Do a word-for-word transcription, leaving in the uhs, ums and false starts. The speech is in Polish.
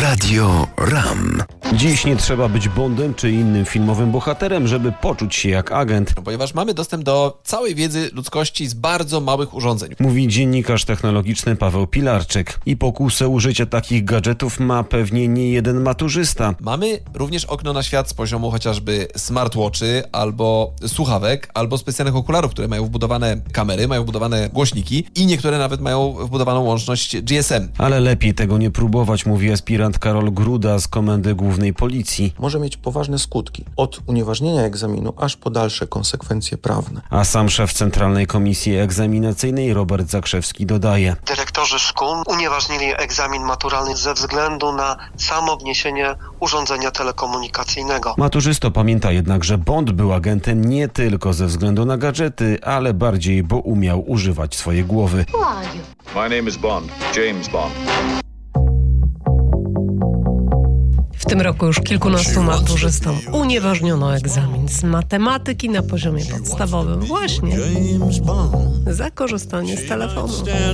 Radio RAM. Dziś nie trzeba być Bondem czy innym filmowym bohaterem, żeby poczuć się jak agent. Ponieważ mamy dostęp do całej wiedzy ludzkości z bardzo małych urządzeń. Mówi dziennikarz technologiczny Paweł Pilarczyk. I pokusę użycia takich gadżetów ma pewnie nie jeden maturzysta. Mamy również okno na świat z poziomu chociażby smartwatchy, albo słuchawek, albo specjalnych okularów, które mają wbudowane kamery, mają wbudowane głośniki i niektóre nawet mają wbudowaną łączność G S M. Ale lepiej tego nie próbować, mówi aspirant Karol Gruda z Komendy Głównej Policji. Może mieć poważne skutki, od unieważnienia egzaminu aż po dalsze konsekwencje prawne. A sam szef Centralnej Komisji Egzaminacyjnej Robert Zakrzewski dodaje. Dyrektorzy szkół unieważnili egzamin maturalny ze względu na samo wniesienie urządzenia telekomunikacyjnego. Maturzysto pamięta jednak, że Bond był agentem nie tylko ze względu na gadżety, ale bardziej, bo umiał używać swojej głowy. My name is Bond, James Bond. W tym roku już kilkunastu maturzystom unieważniono egzamin z matematyki na poziomie podstawowym właśnie za korzystanie z telefonu.